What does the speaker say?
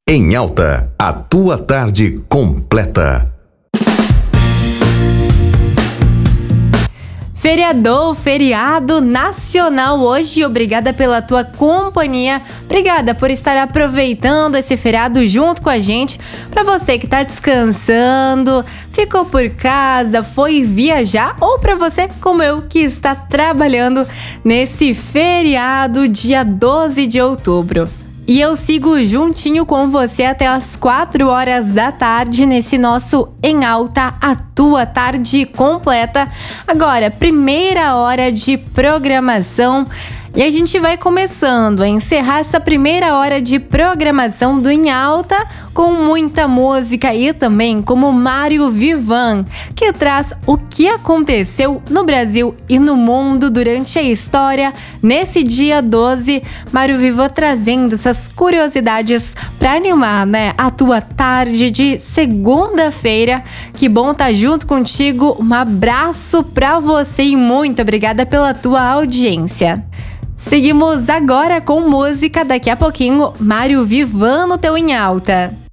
Em Alta, a tua tarde completa. Feriado nacional hoje. Obrigada pela tua companhia. Obrigada por estar aproveitando esse feriado junto com a gente. Para você que tá descansando, ficou por casa, foi viajar, ou para você como eu que está trabalhando nesse feriado dia 12 de outubro. E eu sigo juntinho com você até as 4 horas da tarde nesse nosso Em Alta, a tua tarde completa. Agora, primeira hora de programação. E a gente vai começando a encerrar essa primeira hora de programação do Em Alta com muita música e também como Mário Vivan, que traz o que aconteceu no Brasil e no mundo durante a história nesse dia 12. Mário Vivan trazendo essas curiosidades para animar, a tua tarde de segunda-feira. Que bom estar junto contigo. Um abraço para você e muito obrigada pela tua audiência. Seguimos agora com música, daqui a pouquinho, Mário Vivan no teu Em Alta.